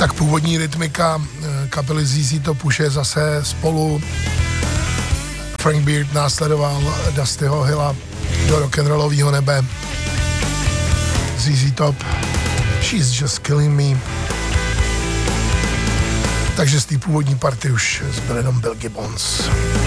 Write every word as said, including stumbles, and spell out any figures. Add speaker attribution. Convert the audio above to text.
Speaker 1: tak původní rytmika kapely Z Z Top už je zase spolu. Frank Beard následoval Dustyho Hilla do rock'n'rollového nebe. Z Z Top, She's Just Killing Me. Takže z té původní party už zbyl jenom Bill Gibbons.